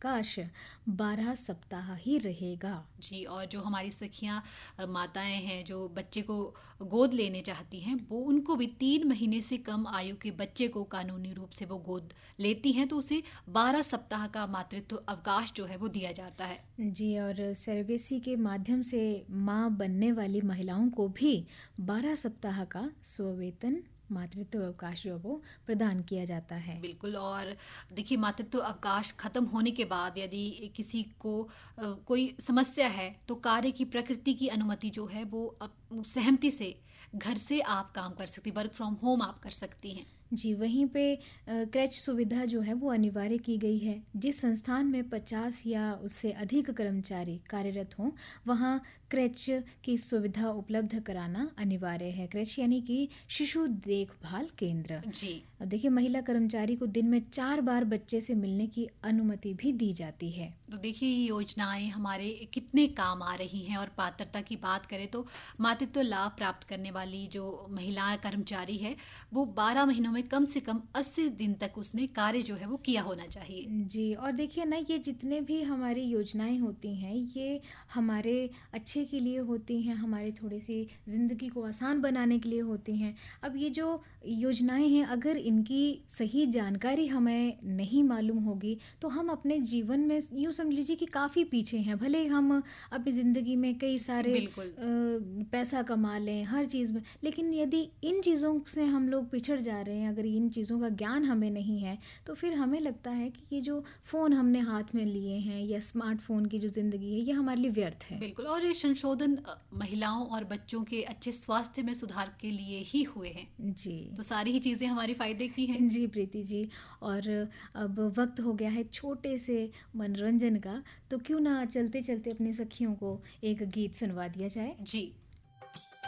अवकाश 12 सप्ताह ही रहेगा। जी, और जो हमारी सखियां माताएं हैं जो बच्चे को गोद लेने चाहती हैं, वो उनको भी 3 महीने से कम आयु के बच्चे को कानूनी रूप से वो गोद लेती हैं तो उसे 12 सप्ताह का मातृत्व अवकाश जो है वो दिया जाता है। जी, और सरोगेसी के माध्यम से माँ बनने वाली महिलाओं को भी 12 सप्ताह का स्ववेतन मातृत्व अवकाश जो वो प्रदान किया जाता है। बिल्कुल। और देखिए, मातृत्व अवकाश खत्म होने के बाद यदि किसी को कोई समस्या है तो कार्य की प्रकृति की अनुमति जो है वो सहमति से घर से आप काम कर सकती, वर्क फ्रॉम होम आप कर सकती हैं। जी, वहीं पे क्रैच सुविधा जो है वो अनिवार्य की गई है। जिस संस्थान में 50 या उससे अधिक कर्मचारी कार्यरत हों वहाँ क्रैच की सुविधा उपलब्ध कराना अनिवार्य है। क्रैच यानी कि शिशु देखभाल केंद्र। जी, देखिए, महिला कर्मचारी को दिन में 4 बार बच्चे से मिलने की अनुमति भी दी जाती है। तो देखिए ये योजनाएं हमारे कितने काम आ रही हैं। और पात्रता की बात करें तो मातृत्व लाभ प्राप्त करने वाली जो महिला कर्मचारी है वो 12 महीनों में कम से कम 80 दिन तक उसने कार्य जो है वो किया होना चाहिए। जी, और देखिए ना, ये जितने भी हमारी योजनाएं होती हैं ये हमारे अच्छे के लिए होती हैं, हमारे थोड़ी सी ज़िंदगी को आसान बनाने के लिए होती हैं। अब ये जो योजनाएं हैं अगर इनकी सही जानकारी हमें नहीं मालूम होगी तो हम अपने जीवन में यूँ समझ लीजिए कि काफ़ी पीछे हैं। भले ही हम अपनी ज़िंदगी में कई सारे बिल्कुल। पैसा कमा लें हर चीज़ में, लेकिन यदि इन चीज़ों से हम लोग पिछड़ जा रहे हैं, अगर इन चीज़ों का ज्ञान हमें नहीं है तो फिर हमें लगता है कि ये जो फ़ोन हमने हाथ में लिए हैं या स्मार्टफोन की जो ज़िंदगी है ये हमारे लिए व्यर्थ है। बिल्कुल। और ये संशोधन महिलाओं और बच्चों के अच्छे स्वास्थ्य में सुधार के लिए ही हुए हैं। जी, तो सारी ही चीज़ें हमारे फायदे की हैं। जी प्रीति जी, और अब वक्त हो गया है छोटे से मनोरंजन का, तो क्यों ना चलते चलते अपने सखियों को एक गीत सुनवा दिया जाए। जी।